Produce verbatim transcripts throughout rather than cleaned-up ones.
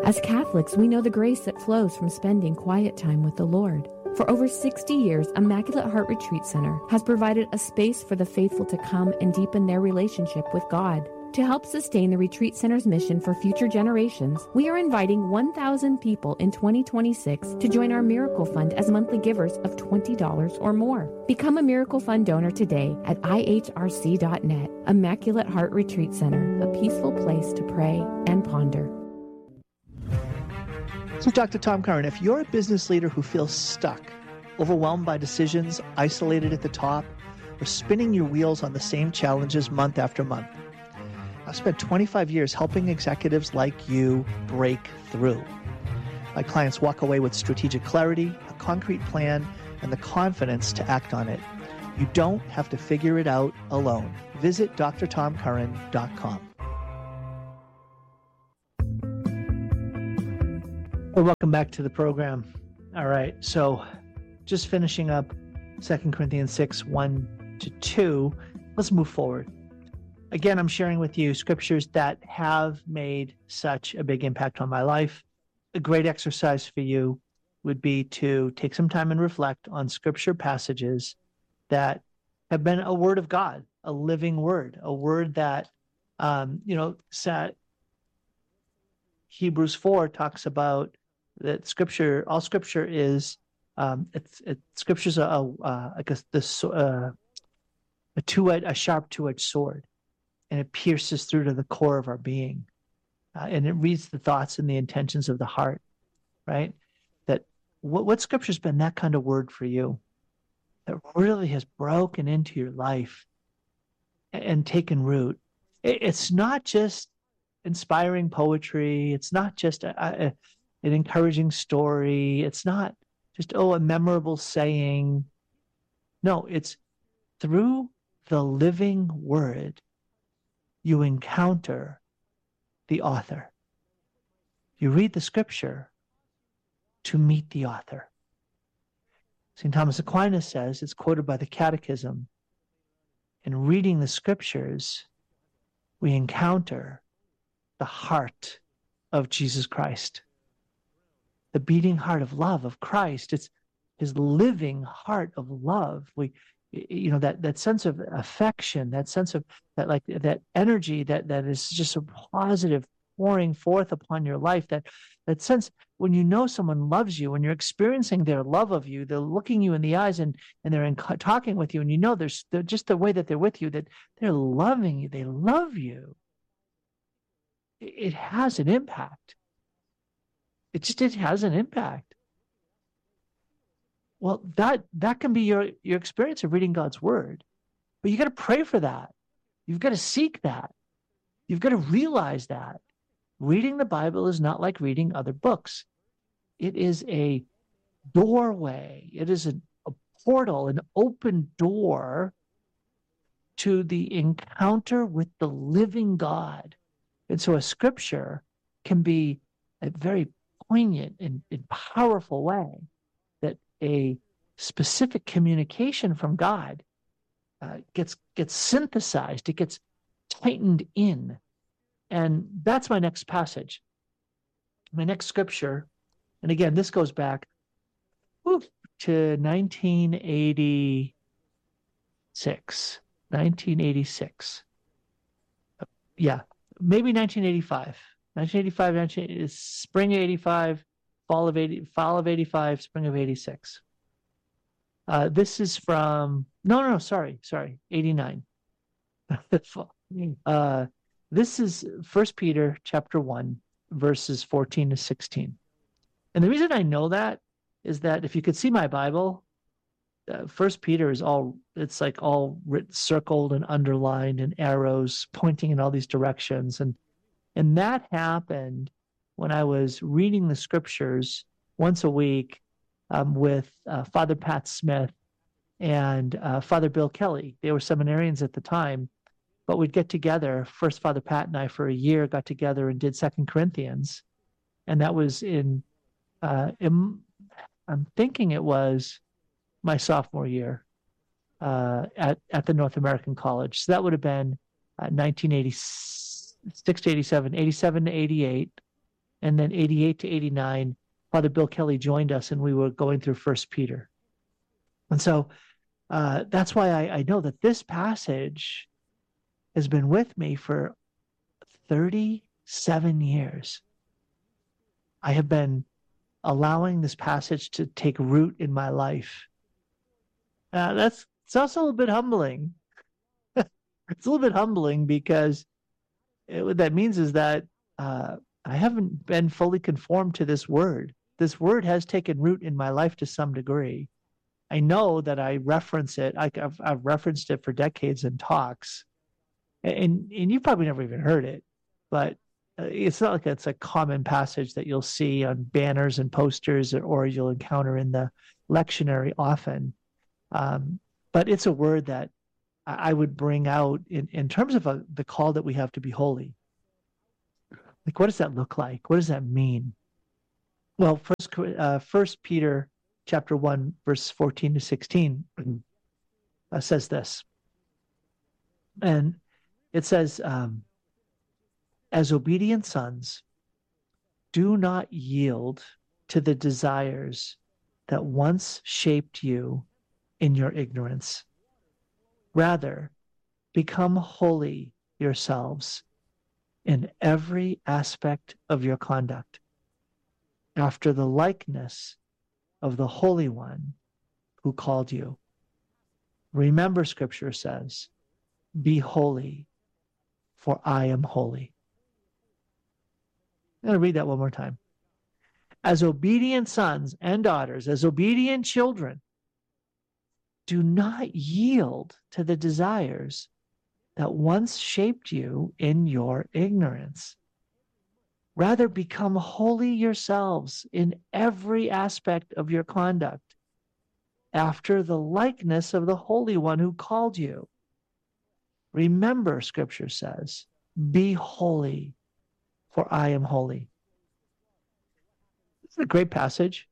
As Catholics, we know the grace that flows from spending quiet time with the Lord. For over sixty years, Immaculate Heart Retreat Center has provided a space for the faithful to come and deepen their relationship with God. To help sustain the Retreat Center's mission for future generations, we are inviting one thousand people in twenty twenty-six to join our Miracle Fund as monthly givers of twenty dollars or more. Become a Miracle Fund donor today at I H R C dot net. Immaculate Heart Retreat Center, a peaceful place to pray and ponder. So Doctor Tom Curran, if you're a business leader who feels stuck, overwhelmed by decisions, isolated at the top, or spinning your wheels on the same challenges month after month, I've spent twenty-five years helping executives like you break through. My clients walk away with strategic clarity, a concrete plan, and the confidence to act on it. You don't have to figure it out alone. Visit D R tom curran dot com. Well, welcome back to the program. All right, so just finishing up Second Corinthians six, one to two. Let's move forward. Again, I'm sharing with you scriptures that have made such a big impact on my life. A great exercise for you would be to take some time and reflect on scripture passages that have been a word of God, a living word, a word that, um, you know, sat, Hebrews four talks about that scripture, all scripture is, um, it's, it, scripture's a, a, uh, I guess this, uh, a two-edged, a sharp two-edged sword, and it pierces through to the core of our being. Uh, and it reads the thoughts and the intentions of the heart, right? That what, what scripture's been that kind of word for you that really has broken into your life and, and taken root? It, it's not just inspiring poetry. It's not just a, a, an encouraging story. It's not just, oh, a memorable saying. No, it's through the living word you encounter the author. You read the scripture to meet the author. Saint Thomas Aquinas says, it's quoted by the Catechism, in reading the scriptures, we encounter the heart of Jesus Christ, the beating heart of love of Christ. It's his living heart of love. We, you know, that, that sense of affection, that sense of that, like that energy that, that is just a positive pouring forth upon your life, that, that sense when you know someone loves you, when you're experiencing their love of you, they're looking you in the eyes and, and they're in, talking with you, and you know there's they're just the way that they're with you, that they're loving you, they love you. It, it has an impact. It just, it has an impact. Well, that, that can be your, your experience of reading God's word, but you got to pray for that. You've got to seek that. You've got to realize that reading the Bible is not like reading other books. It is a doorway. It is a, a portal, an open door to the encounter with the living God. And so a scripture can be a very poignant and, and powerful way that a specific communication from God uh, gets gets synthesized, it gets tightened in. And that's my next passage. My next scripture, and again, this goes back whew, to nineteen eighty-six. nineteen eighty-six. Yeah, maybe nineteen eighty-five. nineteen eighty-five, nineteen, spring of eighty-five, fall of eighty, fall of eighty-five, spring of eighty-six. Uh, this is from, no, no, no, sorry, sorry, eighty-nine. uh, this is First Peter chapter one, verses fourteen to sixteen. And the reason I know that is that if you could see my Bible, uh, First Peter is all, it's like all written, circled and underlined and arrows pointing in all these directions. And And that happened when I was reading the scriptures once a week um, with uh, Father Pat Smith and uh, Father Bill Kelly. They were seminarians at the time, but we'd get together. First, Father Pat and I for a year got together and did Second Corinthians. And that was in, uh, in I'm thinking it was my sophomore year uh, at, at the North American College. So that would have been uh, nineteen eighty-six. six to eighty-seven, eighty-seven to eighty-eight, And then eighty-eight to eighty-nine, Father Bill Kelly joined us and we were going through First Peter. And so uh, that's why I, I know that this passage has been with me for thirty-seven years. I have been allowing this passage to take root in my life. Uh, that's it's also a little bit humbling. It's a little bit humbling because it, what that means is that uh, I haven't been fully conformed to this word. This word has taken root in my life to some degree. I know that I reference it. I, I've, I've referenced it for decades in talks, and and you've probably never even heard it, but it's not like it's a common passage that you'll see on banners and posters, or, or you'll encounter in the lectionary often. Um, but it's a word that I would bring out in, in terms of a, the call that we have to be holy. Like, what does that look like? What does that mean? Well, first, uh, First Peter chapter one, verse fourteen to sixteen uh, says this. And it says, um, as obedient sons, do not yield to the desires that once shaped you in your ignorance. Rather, become holy yourselves in every aspect of your conduct, after the likeness of the Holy One who called you. Remember, Scripture says, be holy, for I am holy. I'm going to read that one more time. As obedient sons and daughters, as obedient children, do not yield to the desires that once shaped you in your ignorance. Rather, become holy yourselves in every aspect of your conduct, after the likeness of the Holy One who called you. Remember, Scripture says, be holy, for I am holy. This is a great passage.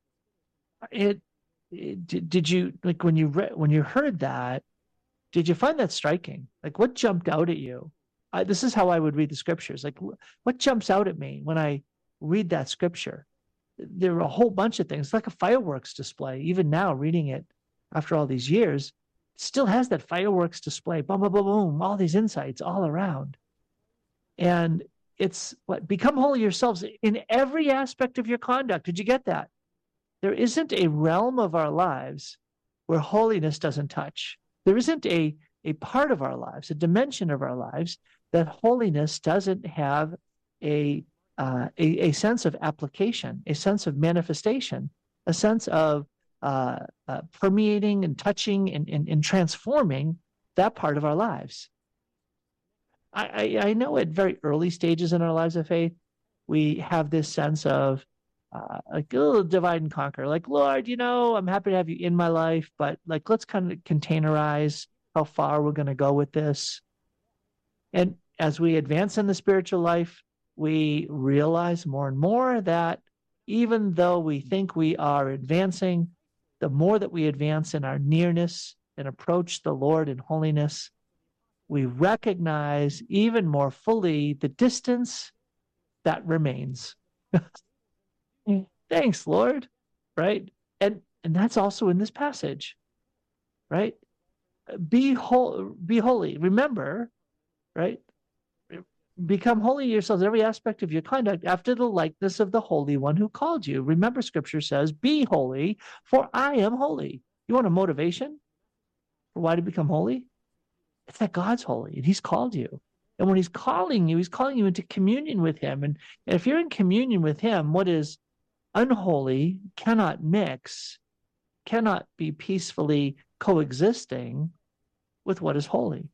It Did, did you, like, when you read, when you heard that, did you find that striking? Like, what jumped out at you? I, this is how I would read the scriptures. Like, what jumps out at me when I read that scripture? There are a whole bunch of things, like a fireworks display. Even now, reading it after all these years, it still has that fireworks display. Boom, boom, boom, boom. All these insights all around. And it's what? Become holy yourselves in every aspect of your conduct. Did you get that? There isn't a realm of our lives where holiness doesn't touch. There isn't a, a part of our lives, a dimension of our lives, that holiness doesn't have a, uh, a, a sense of application, a sense of manifestation, a sense of uh, uh, permeating and touching and, and, and transforming that part of our lives. I, I, I know at very early stages in our lives of faith, we have this sense of Uh, like a little divide and conquer, like, Lord, you know, I'm happy to have you in my life, but like, let's kind of containerize how far we're going to go with this. And as we advance in the spiritual life, we realize more and more that even though we think we are advancing, the more that we advance in our nearness and approach the Lord in holiness, we recognize even more fully the distance that remains. Thanks, Lord, right? And and that's also in this passage, right? Be whole, be holy. Remember, right? Become holy yourselves in every aspect of your conduct after the likeness of the Holy One who called you. Remember, Scripture says, be holy, for I am holy. You want a motivation for why to become holy? It's that God's holy and He's called you. And when He's calling you, He's calling you into communion with Him. And if you're in communion with Him, what is unholy cannot mix, cannot be peacefully coexisting with what is holy.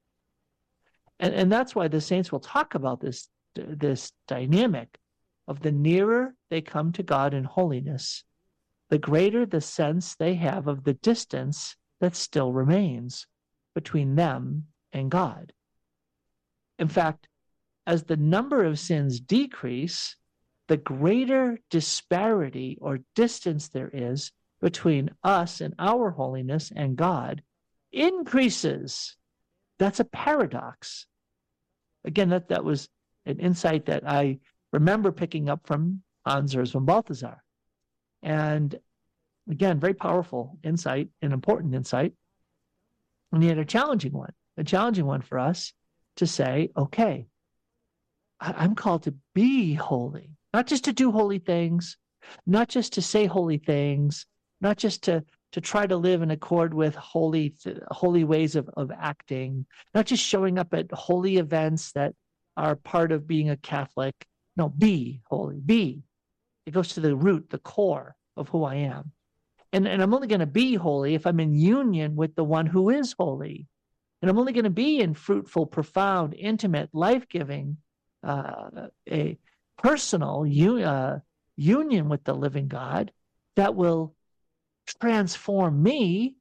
And, and that's why the saints will talk about this, this dynamic of the nearer they come to God in holiness, the greater the sense they have of the distance that still remains between them and God. In fact, as the number of sins decrease, the greater disparity or distance there is between us and our holiness and God increases. That's a paradox. Again, that, that was an insight that I remember picking up from Hans Urs von Balthasar. And again, very powerful insight, an important insight, and yet a challenging one, a challenging one for us to say, okay, I'm called to be holy, not just to do holy things, not just to say holy things, not just to, to try to live in accord with holy, holy ways of, of acting, not just showing up at holy events that are part of being a Catholic. No, be holy, be. It goes to the root, the core of who I am. And, and I'm only going to be holy if I'm in union with the one who is holy. And I'm only going to be in fruitful, profound, intimate, life-giving, uh, a personal uh, union with the living God that will transform me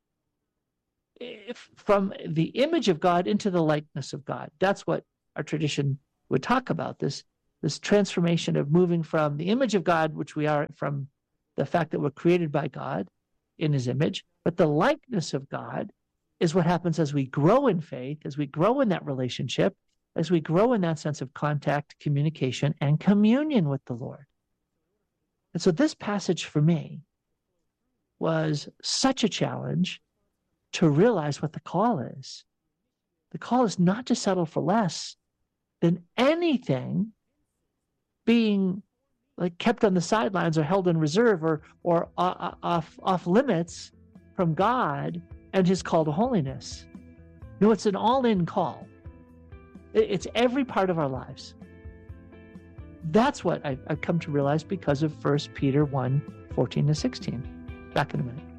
if, from the image of God into the likeness of God. That's what our tradition would talk about, this, this transformation of moving from the image of God, which we are, from the fact that we're created by God in his image, but the likeness of God is what happens as we grow in faith, as we grow in that relationship, as we grow in that sense of contact, communication, and communion with the Lord. And so this passage for me was such a challenge to realize what the call is. The call is not to settle for less than anything being like kept on the sidelines or held in reserve or or uh, off off limits from God and his call to holiness. No, it's an all-in call. It's every part of our lives. That's what I've, I've come to realize because of First Peter one, fourteen to sixteen. Back in a minute.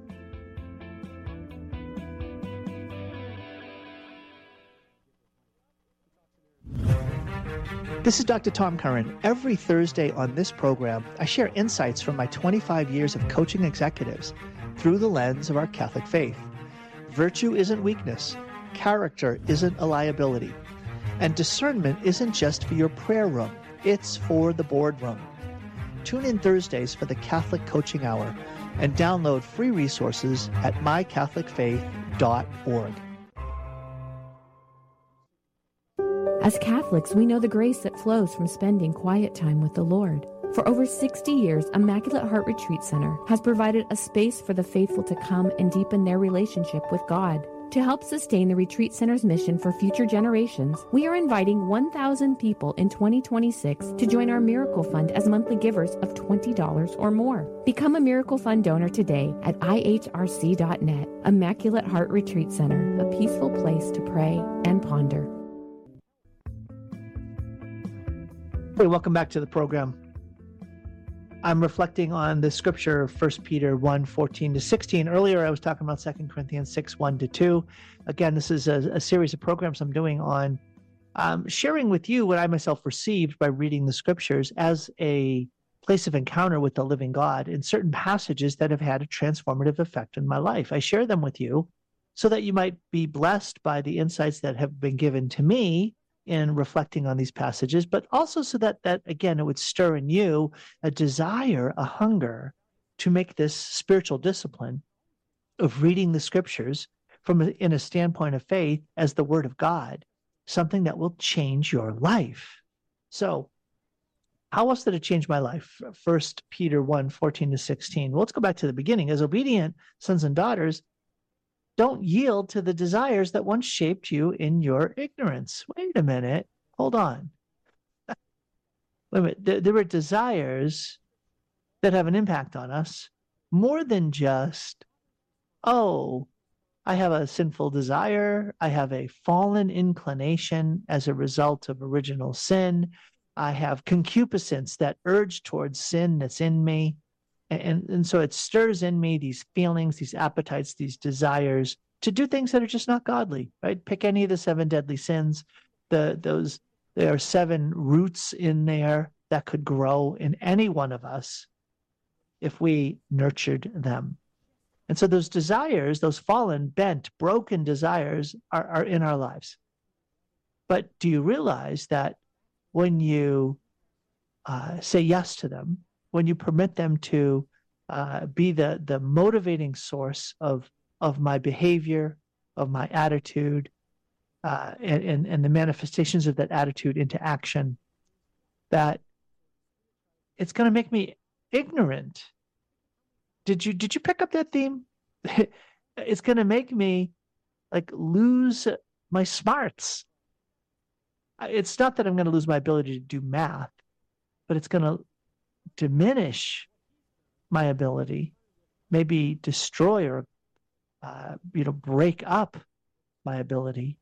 This is Doctor Tom Curran. Every Thursday on this program, I share insights from my twenty-five years of coaching executives through the lens of our Catholic faith. Virtue isn't weakness. Character isn't a liability. And discernment isn't just for your prayer room. It's for the boardroom. Tune in Thursdays for the Catholic Coaching Hour and download free resources at my catholic faith dot org. As Catholics, we know the grace that flows from spending quiet time with the Lord. For over sixty years, Immaculate Heart Retreat Center has provided a space for the faithful to come and deepen their relationship with God. To help sustain the Retreat Center's mission for future generations, we are inviting one thousand people in twenty twenty-six to join our Miracle Fund as monthly givers of twenty dollars or more. Become a Miracle Fund donor today at I H R C dot net. Immaculate Heart Retreat Center, a peaceful place to pray and ponder. Hey, welcome back to the program. I'm reflecting on the scripture of First Peter one, fourteen to sixteen. Earlier, I was talking about Second Corinthians six, one to two. Again, this is a, a series of programs I'm doing on um, sharing with you what I myself received by reading the scriptures as a place of encounter with the living God in certain passages that have had a transformative effect in my life. I share them with you so that you might be blessed by the insights that have been given to me in reflecting on these passages, but also so that, that again, it would stir in you a desire, a hunger to make this spiritual discipline of reading the scriptures from a, in a standpoint of faith as the word of God, something that will change your life. So how else did it change my life? First Peter one, fourteen to sixteen. Well, let's go back to the beginning. As obedient sons and daughters, don't yield to the desires that once shaped you in your ignorance. Wait a minute. Hold on. Wait a minute. There, there are desires that have an impact on us more than just, oh, I have a sinful desire. I have a fallen inclination as a result of original sin. I have concupiscence, that urge towards sin that's in me. And, and so it stirs in me these feelings, these appetites, these desires to do things that are just not godly, right? Pick any of the seven deadly sins. The those there are seven roots in there that could grow in any one of us if we nurtured them. And so those desires, those fallen, bent, broken desires are, are in our lives. But do you realize that when you uh, say yes to them, when you permit them to uh, be the, the motivating source of, of my behavior, of my attitude, uh, and, and, and the manifestations of that attitude into action, that it's going to make me ignorant. Did you did you pick up that theme? It's going to make me like lose my smarts. It's not that I'm going to lose my ability to do math, but it's going to diminish my ability, maybe destroy or uh, you know break up my ability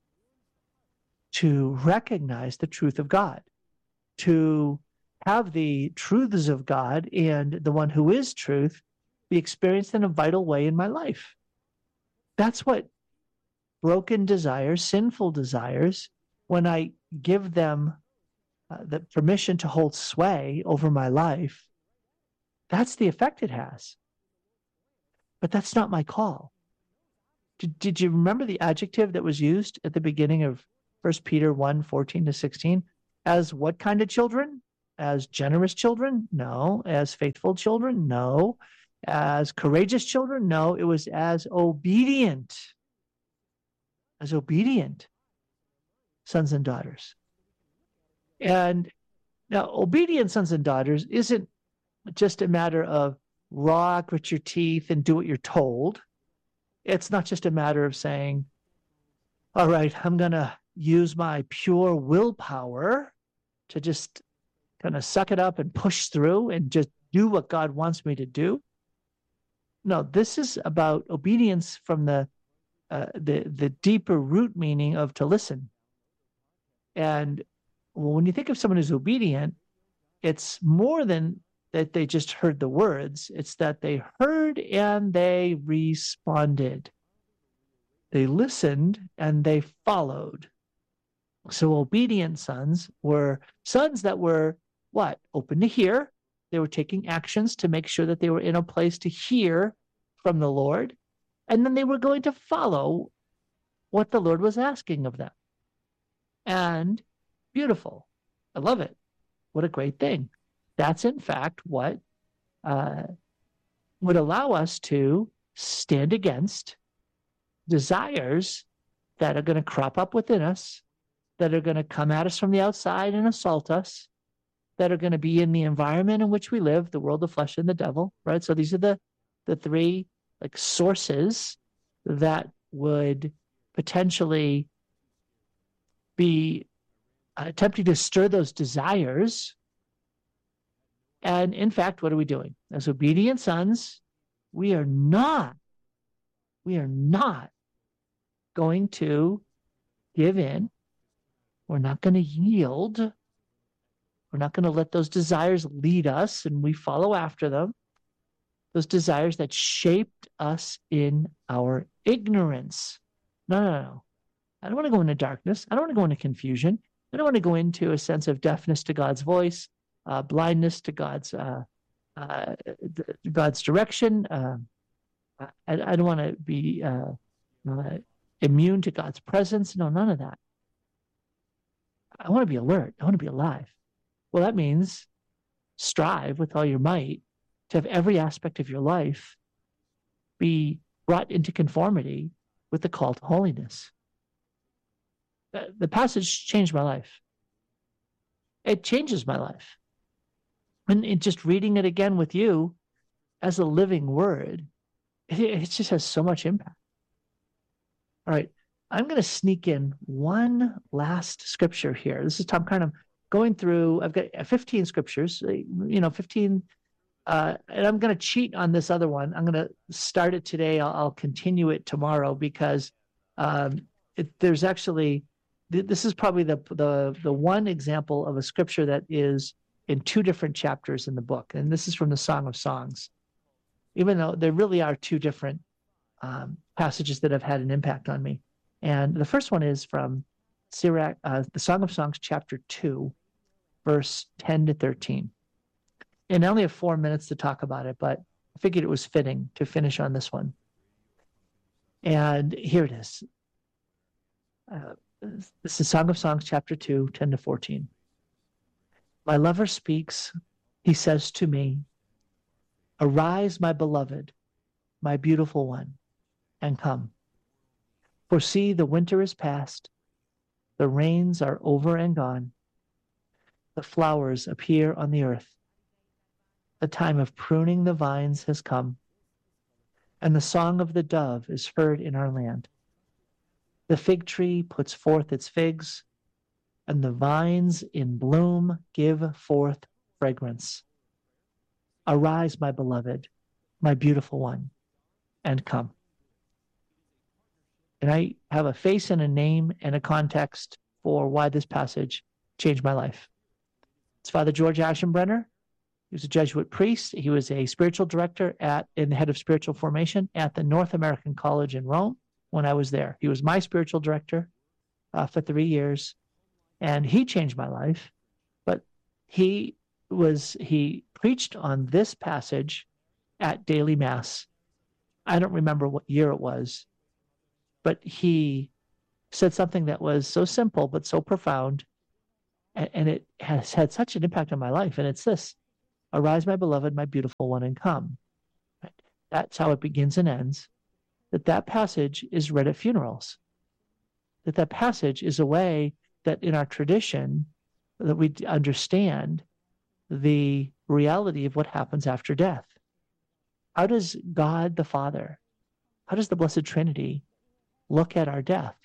to recognize the truth of God, to have the truths of God and the one who is truth be experienced in a vital way in my life. That's what broken desires, sinful desires, when I give them uh, the permission to hold sway over my life, that's the effect it has. But that's not my call. Did, did you remember the adjective that was used at the beginning of First Peter one, fourteen to sixteen? As what kind of children? As generous children? No. As faithful children? No. As courageous children? No. It was as obedient. As obedient sons and daughters. And now, obedient sons and daughters isn't just a matter of raw, grit your teeth and do what you're told. It's not just a matter of saying, all right, I'm going to use my pure willpower to just kind of suck it up and push through and just do what God wants me to do. No, this is about obedience from the uh, the the deeper root meaning of to listen. And when you think of someone who's obedient, it's more than that they just heard the words. It's that they heard and they responded. They listened and they followed. So obedient sons were sons that were what? Open to hear. They were taking actions to make sure that they were in a place to hear from the Lord. And then they were going to follow what the Lord was asking of them. And beautiful. I love it. What a great thing. That's in fact what uh, would allow us to stand against desires that are going to crop up within us, that are going to come at us from the outside and assault us, that are going to be in the environment in which we live, the world, the flesh, and the devil, right? So these are the, the three like sources that would potentially be uh, attempting to stir those desires. And in fact, what are we doing? As obedient sons, we are not, we are not going to give in. We're not going to yield. We're not going to let those desires lead us and we follow after them. Those desires that shaped us in our ignorance. No, no, no. I don't want to go into darkness. I don't want to go into confusion. I don't want to go into a sense of deafness to God's voice, uh, blindness to God's uh, uh, God's direction. Uh, I, I don't want to be uh, uh, immune to God's presence. No, none of that. I want to be alert. I want to be alive. Well, that means strive with all your might to have every aspect of your life be brought into conformity with the call to holiness. The, the passage changed my life. It changes my life. And it, just reading it again with you as a living word, it, it just has so much impact. All right. I'm going to sneak in one last scripture here. This is Tom kind of going through, I've got fifteen scriptures, you know, fifteen, uh, and I'm going to cheat on this other one. I'm going to start it today. I'll, I'll continue it tomorrow because um, it, there's actually, this is probably the, the, the one example of a scripture that is in two different chapters in the book. And this is from the Song of Songs, even though there really are two different um, passages that have had an impact on me. And the first one is from Sirach, uh, the Song of Songs, chapter two, verse ten to thirteen. And I only have four minutes to talk about it, but I figured it was fitting to finish on this one. And here it is. Uh, this is Song of Songs, chapter two, ten to fourteen. My lover speaks. He says to me, "Arise, my beloved, my beautiful one, and come. For see, the winter is past, the rains are over and gone. the flowers appear on the earth. The time of pruning the vines has come, and the song of the dove is heard in our land. The fig tree puts forth its figs, and the vines in bloom give forth fragrance. Arise, my beloved, my beautiful one, and come. And I have a face and a name and a context for why this passage changed my life. It's Father George Aschenbrenner. He was a Jesuit priest. He was a spiritual director at, and the head of spiritual formation at the North American College in Rome when I was there. He was my spiritual director uh, for three years, and he changed my life. But he was he preached on this passage at daily mass. I don't remember what year it was, but he said something that was so simple but so profound, and, and it has had such an impact on my life. And it's this: arise, my beloved, my beautiful one, and come. Right? That's how it begins and ends. That that passage is read at funerals. That that passage is a way that in our tradition that we understand the reality of what happens after death. How does God the Father, how does the Blessed Trinity look at our death?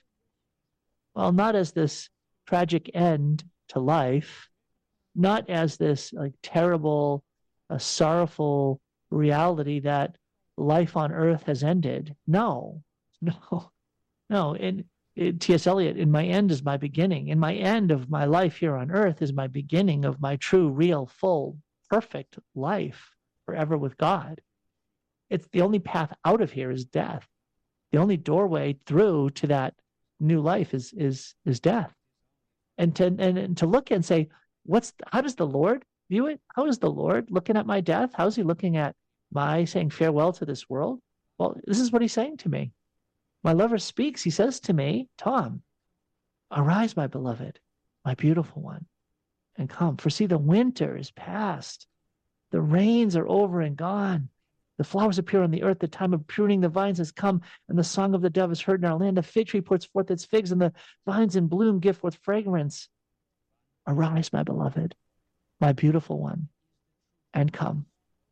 Well, not as this tragic end to life, not as this like terrible, uh, sorrowful reality that life on earth has ended. No, no, no. And T S Eliot, in my end is my beginning. In my end of my life here on earth is my beginning of my true, real, full, perfect life forever with God. It's the only path out of here is death. The only doorway through to that new life is is is death. And to and, and to look and say, what's how does the Lord view it? How is the Lord looking at my death? How is he looking at my saying farewell to this world? Well, this is what he's saying to me. My lover speaks. He says to me, Tom, arise, my beloved, my beautiful one, and come. For see, the winter is past. The rains are over and gone. The flowers appear on the earth. The time of pruning the vines has come, and the song of the dove is heard in our land. The fig tree puts forth its figs, and the vines in bloom give forth fragrance. Arise, my beloved, my beautiful one, and come.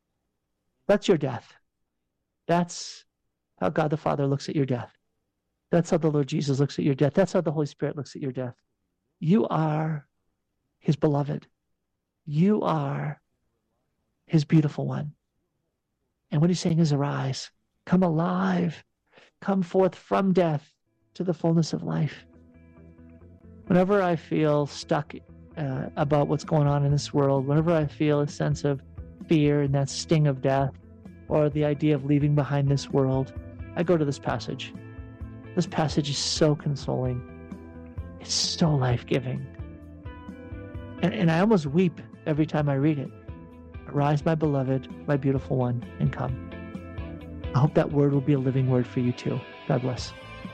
That's your death. That's how God the Father looks at your death. That's how the Lord Jesus looks at your death. That's how the Holy Spirit looks at your death. You are his beloved. You are his beautiful one. And what he's saying is, arise, come alive, come forth from death to the fullness of life. Whenever I feel stuck uh, about what's going on in this world, whenever I feel a sense of fear and that sting of death, or the idea of leaving behind this world, I go to this passage. This passage is so consoling. It's so life-giving. And, and I almost weep every time I read it. Arise, my beloved, my beautiful one, and come. I hope that word will be a living word for you too. God bless.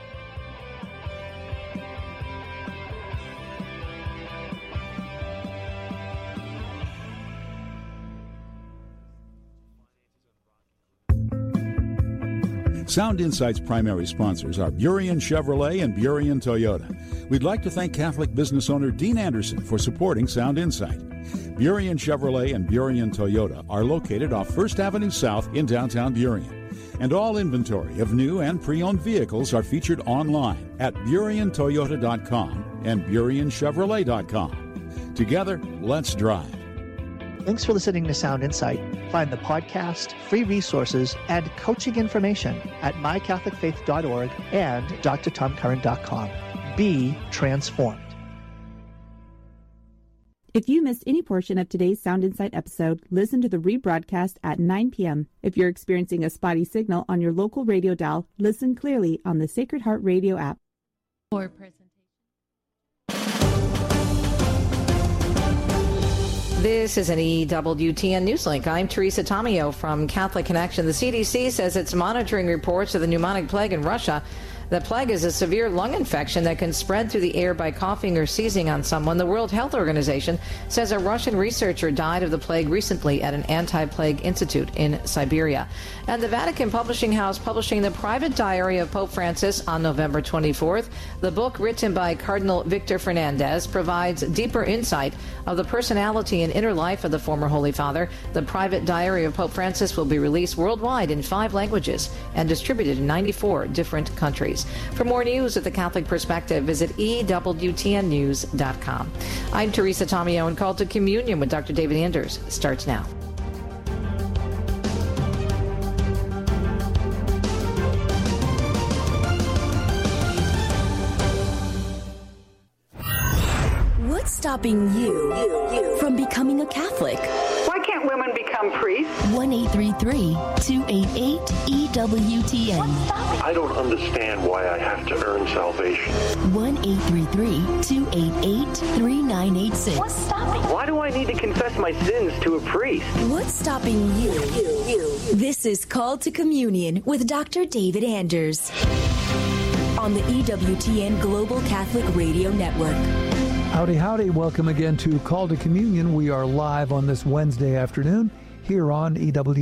Sound Insight's primary sponsors are Burien Chevrolet and Burien Toyota. We'd like to thank Catholic business owner Dean Anderson for supporting Sound Insight. Burien Chevrolet and Burien Toyota are located off First Avenue South in downtown Burien. And all inventory of new and pre-owned vehicles are featured online at burien toyota dot com and burien chevrolet dot com. Together, let's drive. Thanks for listening to Sound Insight. Find the podcast, free resources, and coaching information at my catholic faith dot org and d r tom curran dot com. Be transformed. If you missed any portion of today's Sound Insight episode, listen to the rebroadcast at nine p.m. If you're experiencing a spotty signal on your local radio dial, listen clearly on the Sacred Heart Radio app. For presentation. This is an E W T N Newslink. I'm Teresa Tomeo from Catholic Connection. The C D C says it's monitoring reports of the pneumonic plague in Russia. The plague is a severe lung infection that can spread through the air by coughing or sneezing on someone. The World Health Organization says a Russian researcher died of the plague recently at an anti-plague institute in Siberia. And the Vatican Publishing House publishing the private diary of Pope Francis on November twenty-fourth. The book, written by Cardinal Victor Fernandez, provides deeper insight of the personality and inner life of the former Holy Father. The private diary of Pope Francis will be released worldwide in five languages and distributed in ninety-four different countries. For more news at the Catholic Perspective, visit E W T N news dot com. I'm Teresa Tomeo, and Call to Communion with Doctor David Anders starts now. What's stopping you, you, you from becoming a Catholic? Why can't women become priests? one eight three three, two eight eight, E W T N. I don't understand why I have to earn salvation. one eight three three, two eight eight, three nine eight six. What's stopping? Why do I need to confess my sins to a priest? What's stopping you? you, you. This is Call to Communion with Doctor David Anders on the E W T N Global Catholic Radio Network. Howdy, howdy. Welcome again to Call to Communion. We are live on this Wednesday afternoon here on E W